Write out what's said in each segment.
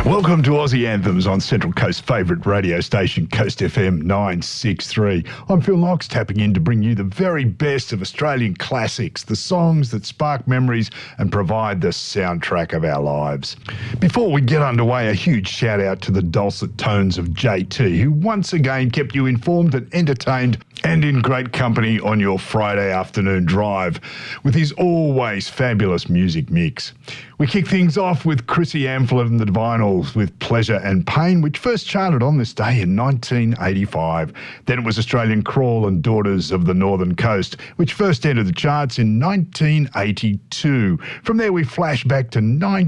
Welcome to Aussie Anthems on Central Coast's favourite radio station, Coast FM 963. I'm Phil Knox, tapping in to bring you the very best of Australian classics, the songs that spark memories and provide the soundtrack of our lives. Before we get underway, a huge shout out to the dulcet tones of JT, who once again kept you informed and entertained and in great company on your Friday afternoon drive with his always fabulous music mix. We kick things off with Chrissy Amphlett and the Divinyls with Pleasure and Pain, which first charted on this day in 1985. Then it was Australian Crawl and Daughters of the Northern Coast, which first entered the charts in 1982. From there we flash back to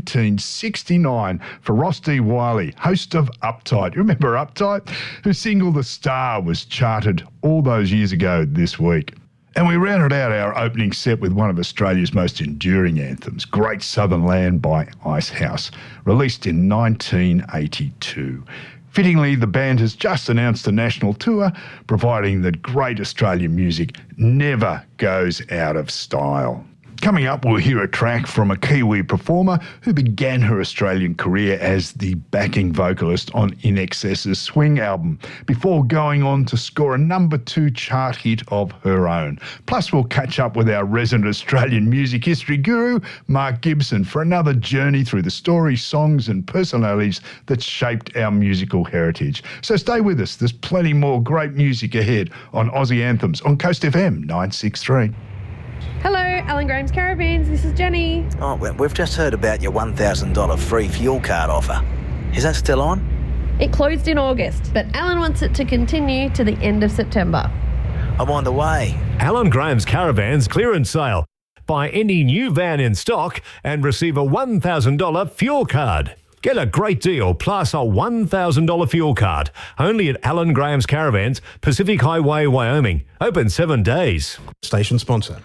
1969 for Ross D. Wiley, host of Uptight. Remember Uptight? Whose single The Star was charted all those years ago this week. And we rounded out our opening set with one of Australia's most enduring anthems, Great Southern Land by Icehouse, released in 1982. Fittingly, the band has just announced a national tour, providing that great Australian music never goes out of style. Coming up, we'll hear a track from a Kiwi performer who began her Australian career as the backing vocalist on INXS's Swing album, before going on to score a number 2 chart hit of her own. Plus, we'll catch up with our resident Australian music history guru, Mark Gibson, for another journey through the stories, songs and personalities that shaped our musical heritage. So stay with us. There's plenty more great music ahead on Aussie Anthems on Coast FM 963. Hello, Alan Graham's Caravans. This is Jenny. Oh, well, we've just heard about your $1,000 free fuel card offer. Is that still on? It closed in August, but Alan wants it to continue to the end of September. I'm on the way. Alan Graham's Caravans clearance sale. Buy any new van in stock and receive a $1,000 fuel card. Get a great deal plus a $1,000 fuel card. Only at Alan Graham's Caravans, Pacific Highway, Wyoming. Open 7 days. Station sponsor.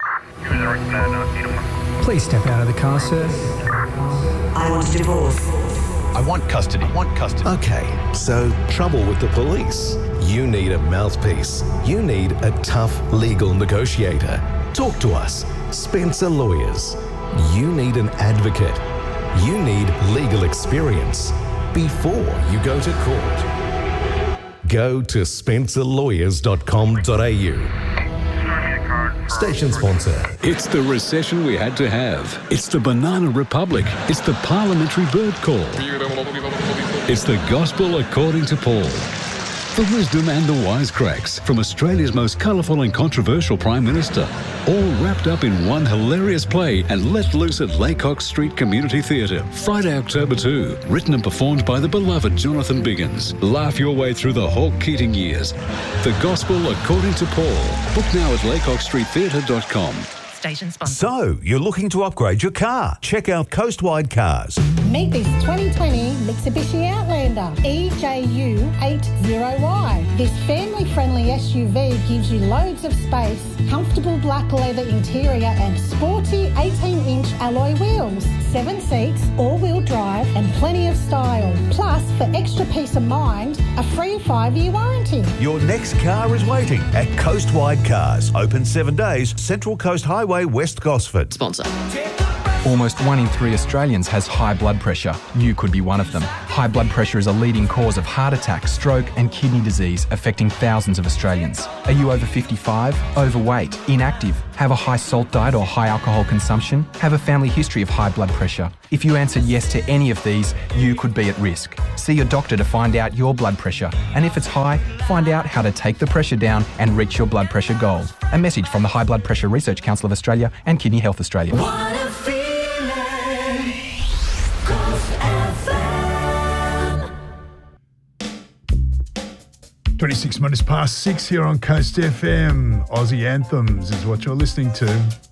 Please step out of the car, sir. I want a divorce. I want custody. Okay, so trouble with the police. You need a mouthpiece. You need a tough legal negotiator. Talk to us. Spencer Lawyers. You need an advocate. You need legal experience before you go to court. Go to spencerlawyers.com.au. Station sponsor. It's the recession we had to have. It's the Banana Republic. It's the Parliamentary Bird Call. It's the Gospel according to Paul. The wisdom and the wisecracks from Australia's most colourful and controversial Prime Minister, all wrapped up in one hilarious play and let loose at Laycock Street Community Theatre, Friday, October 2. Written and performed by the beloved Jonathan Biggins. Laugh your way through the Hawke Keating years. The Gospel according to Paul. Book now at laycockstreettheatre.com. Station sponsor. So, you're looking to upgrade your car? Check out Coastwide Cars. Meet this 2020 Mitsubishi Outlander EJU80Y. This family-friendly SUV gives you loads of space, comfortable black leather interior and sporty 18-inch alloy wheels, 7 seats, all-wheel drive and plenty of style. Plus, for extra peace of mind, a free 5-year warranty. Your next car is waiting at Coastwide Cars. Open 7 days, Central Coast Highway, West Gosford. Sponsor. Almost 1 in 3 Australians has high blood pressure. You could be one of them. High blood pressure is a leading cause of heart attack, stroke and kidney disease, affecting thousands of Australians. Are you over 55, overweight, inactive, have a high salt diet or high alcohol consumption, have a family history of high blood pressure? If you answered yes to any of these, you could be at risk. See your doctor to find out your blood pressure. And if it's high, find out how to take the pressure down and reach your blood pressure goal. A message from the High Blood Pressure Research Council of Australia and Kidney Health Australia. 26 minutes past 6 here on Coast FM. Aussie Anthems is what you're listening to.